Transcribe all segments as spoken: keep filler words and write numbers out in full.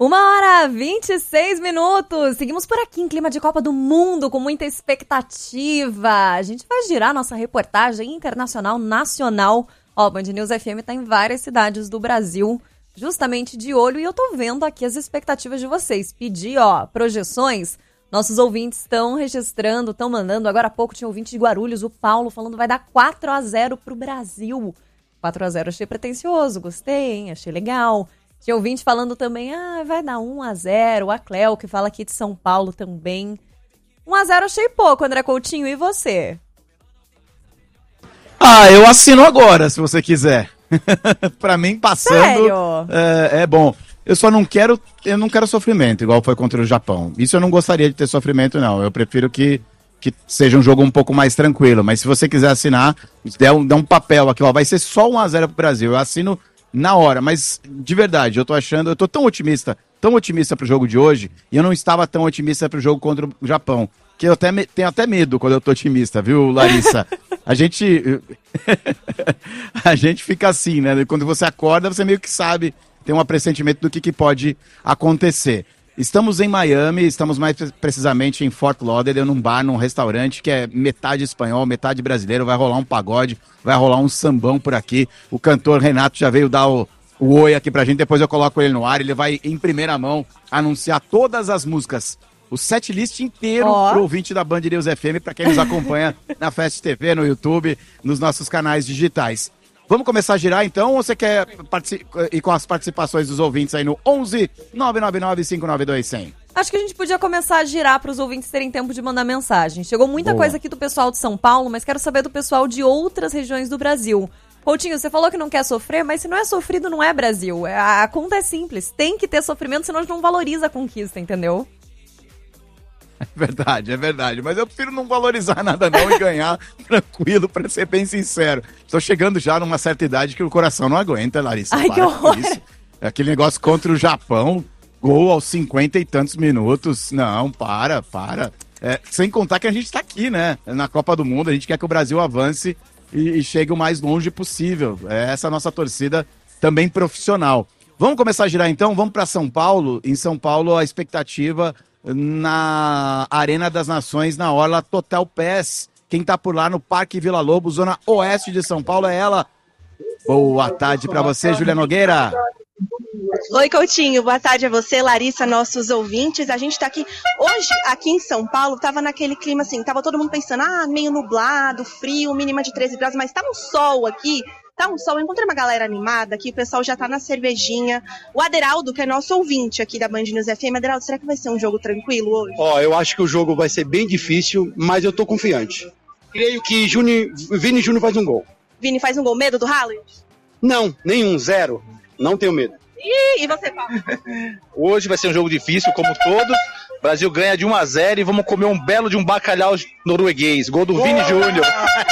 Uma hora e vinte e seis minutos. Seguimos por aqui em clima de Copa do Mundo, com muita expectativa. A gente vai girar nossa reportagem internacional, nacional. Ó, Band News F M tá em várias cidades do Brasil, justamente de olho. E eu tô vendo aqui as expectativas de vocês. Pedi, ó, projeções. Nossos ouvintes estão registrando, estão mandando. Agora há pouco tinha ouvinte de Guarulhos, o Paulo, falando que vai dar quatro a zero pro Brasil. quatro a zero achei pretencioso, gostei, hein? Achei legal. Tinha ouvinte falando também, ah, vai dar um a zero. A Cleo, que fala aqui de São Paulo também. um a zero achei pouco, André Coutinho. E você? Ah, eu assino agora, se você quiser. Pra mim, passando, Sério? É, é bom. Eu só não quero, eu não quero sofrimento, igual foi contra o Japão. Isso eu não gostaria de ter sofrimento, não. Eu prefiro que, que seja um jogo um pouco mais tranquilo. Mas se você quiser assinar, dê um, dê um papel aqui, ó. Vai ser só um a zero pro Brasil. Eu assino na hora, mas de verdade, eu tô achando, eu tô tão otimista, tão otimista pro jogo de hoje, e eu não estava tão otimista pro jogo contra o Japão, que eu até me, tenho até medo quando eu tô otimista, viu, Larissa? A gente a gente fica assim, né? Quando você acorda, você meio que sabe, tem um pressentimento do que, que pode acontecer. Estamos em Miami, estamos mais precisamente em Fort Lauderdale, num bar, num restaurante que é metade espanhol, metade brasileiro. Vai rolar um pagode, vai rolar um sambão por aqui. O cantor Renato já veio dar o, o oi aqui pra gente, depois eu coloco ele no ar. Ele vai, em primeira mão, anunciar todas as músicas, o setlist inteiro oh. pro ouvinte da Band News F M, pra quem nos acompanha na Fast T V, no YouTube, nos nossos canais digitais. Vamos começar a girar então, ou você quer particip... ir com as participações dos ouvintes aí no onze nove nove nove cinco nove dois zero zero? Acho que a gente podia começar a girar para os ouvintes terem tempo de mandar mensagem. Chegou muita Boa. coisa aqui do pessoal de São Paulo, mas quero saber do pessoal de outras regiões do Brasil. Coutinho, você falou que não quer sofrer, mas se não é sofrido, não é Brasil. A conta é simples, tem que ter sofrimento, senão a gente não valoriza a conquista, entendeu? É verdade, é verdade. Mas eu prefiro não valorizar nada não e ganhar tranquilo, pra ser bem sincero. Estou chegando já numa certa idade que o coração não aguenta, Larissa. Ai, que horror. Isso. Aquele negócio contra o Japão, gol aos cinquenta e tantos minutos. Não, para, para. É, sem contar que a gente está aqui, né? Na Copa do Mundo, a gente quer que o Brasil avance e, e chegue o mais longe possível. É essa a nossa torcida também profissional. Vamos começar a girar então? Vamos para São Paulo. Em São Paulo, a expectativa na Arena das Nações, na Orla Total Pass. Quem tá por lá no Parque Vila Lobos, zona oeste de São Paulo, é ela. Boa tarde para você, Júlia Nogueira. Oi, Coutinho, boa tarde a você, Larissa, nossos ouvintes. A gente tá aqui, hoje, aqui em São Paulo, tava naquele clima assim, tava todo mundo pensando, ah, meio nublado, frio, mínima de treze graus, mas tá um sol aqui, tá um sol. Eu encontrei uma galera animada aqui, o pessoal já tá na cervejinha. O Aderaldo, que é nosso ouvinte aqui da Band News F M. Aderaldo, será que vai ser um jogo tranquilo hoje? Ó, oh, eu acho que o jogo vai ser bem difícil, mas eu tô confiante. Creio que Juni, Vini Júnior faz um gol. Vini faz um gol, medo do Haaland? Não, nenhum, zero. Não tenho medo. Ih, e você, Paulo? Hoje vai ser um jogo difícil, como todos. O Brasil ganha de um a zero e vamos comer um belo de um bacalhau norueguês. Gol do Vini Júnior.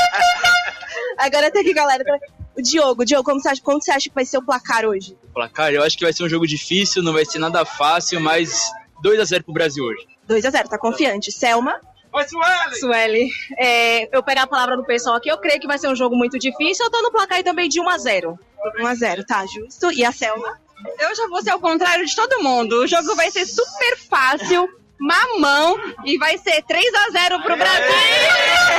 Agora tem aqui, galera. O Diogo, Diogo, como você acha, como você acha que vai ser o placar hoje? O placar, eu acho que vai ser um jogo difícil, não vai ser nada fácil, mas dois a zero pro Brasil hoje. dois a zero, tá confiante. Selma? Oi, Sueli! Sueli, é, eu pegar a palavra do pessoal aqui, eu creio que vai ser um jogo muito difícil, eu tô no placar aí também de um a zero. um a zero, tá, justo. E a Selma? Eu já vou ser ao contrário de todo mundo. O jogo vai ser super fácil, mamão, e vai ser três a zero pro Brasil.